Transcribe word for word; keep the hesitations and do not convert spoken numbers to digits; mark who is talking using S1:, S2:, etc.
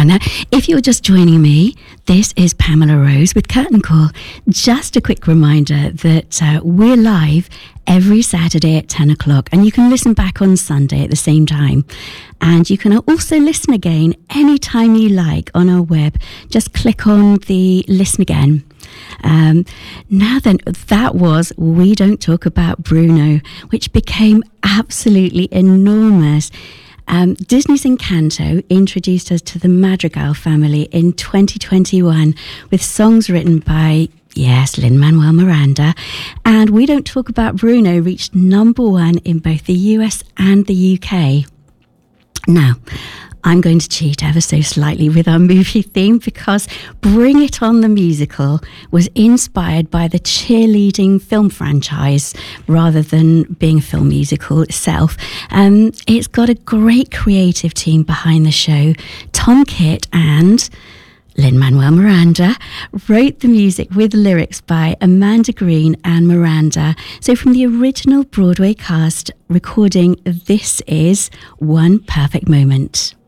S1: Ah, now, if you're just joining me, this is Pamela Rose with Curtain Call. Just a quick reminder that uh, we're live every Saturday at ten o'clock, and you can listen back on Sunday at the same time. And you can also listen again anytime you like on our web. Just click on the listen again. Um, now then, that was We Don't Talk About Bruno, which became absolutely enormous. Um, Disney's Encanto introduced us to the Madrigal family in twenty twenty-one with songs written by, yes, Lin-Manuel Miranda. And We Don't Talk About Bruno reached number one in both the U S and the U K. Now, I'm going to cheat ever so slightly with our movie theme because Bring It On the musical was inspired by the cheerleading film franchise rather than being a film musical itself. Um, it's got a great creative team behind the show. Tom Kitt and Lin-Manuel Miranda wrote the music with lyrics by Amanda Green and Miranda. So from the original Broadway cast recording, this is One Perfect Moment.